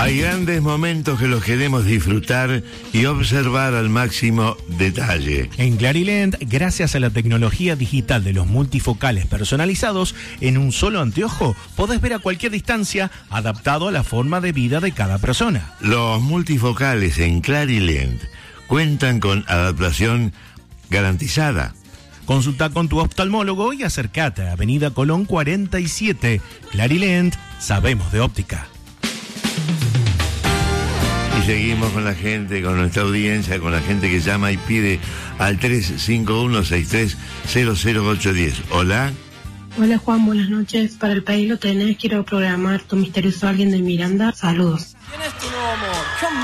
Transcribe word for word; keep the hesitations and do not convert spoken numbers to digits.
Hay grandes momentos que los queremos disfrutar y observar al máximo detalle. En Clarilent, gracias a la tecnología digital de los multifocales personalizados, en un solo anteojo podés ver a cualquier distancia, adaptado a la forma de vida de cada persona. Los multifocales en Clarilent cuentan con adaptación garantizada. Consulta con tu oftalmólogo y acércate a Avenida Colón cuarenta y siete. Clarilent, sabemos de óptica. Y seguimos con la gente, con nuestra audiencia, con la gente que llama y pide al tres cinco uno, seis tres cero cero ocho uno cero. Hola. Hola Juan, buenas noches. Para el país lo tenés, quiero programar Tu misterioso alguien de Miranda. Saludos. ¿Quién es tu nuevo amor?